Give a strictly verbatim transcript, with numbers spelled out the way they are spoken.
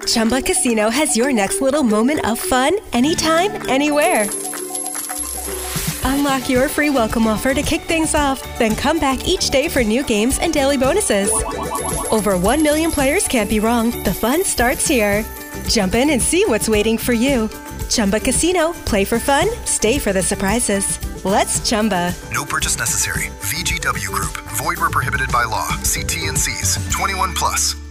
Chumba Casino has your next little moment of fun anytime, anywhere. Unlock your free welcome offer to kick things off, then come back each day for new games and daily bonuses. Over one million players can't be wrong. The fun starts here. Jump in and see what's waiting for you. Chumba Casino. Play for fun. Stay for the surprises. Let's Chumba. No purchase necessary. V G W Group. Void where prohibited by law. See T N Cs. twenty-one plus.